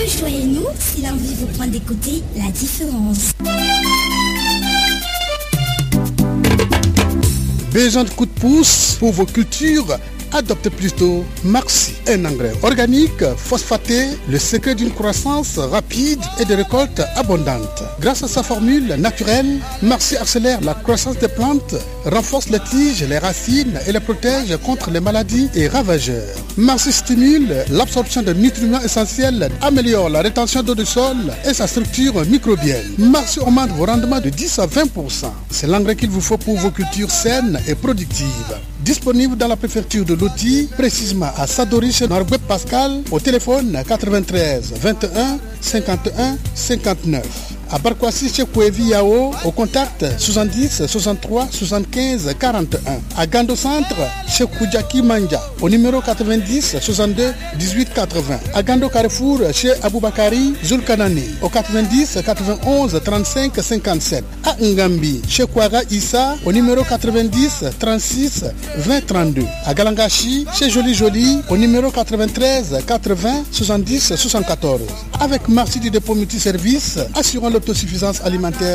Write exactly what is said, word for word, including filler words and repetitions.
Rejoignez-nous si l'envie vous prend d'écouter la différence. Besoin de coups de pouce pour vos cultures? Adoptez plutôt Marcy, un engrais organique phosphaté, le secret d'une croissance rapide et de récoltes abondantes. Grâce à sa formule naturelle, Marcy accélère la croissance des plantes, renforce les tiges, les racines et les protège contre les maladies et ravageurs. Marcy stimule l'absorption de nutriments essentiels, améliore la rétention d'eau du sol et sa structure microbienne. Marcy augmente vos rendements de dix à vingt pour cent. C'est l'engrais qu'il vous faut pour vos cultures saines et productives. Disponible dans la préfecture de Loti, précisément à Sadori chez Narguet Pascal, au téléphone quatre-vingt-treize vingt et un cinquante et un cinquante-neuf. À Barkwasi chez Kouevi Yao, au contact soixante-dix soixante-trois soixante-quinze quarante et un. À Gando Centre, chez Koudjaki Manja, au numéro quatre-vingt-dix soixante-deux dix-huit quatre-vingts. À Gando Carrefour, chez Aboubakari Zulkanani, au quatre-vingt-dix quatre-vingt-onze trente-cinq cinquante-sept. À Ngambi, chez Kouaga Issa, au numéro quatre-vingt-dix trente-six vingt trente-deux. À Galangashi, chez Joli Joli, au numéro quatre-vingt-treize quatre-vingts soixante-dix soixante-quatorze. Avec Marcy du dépôt multiservice, assurant l'autosuffisance alimentaire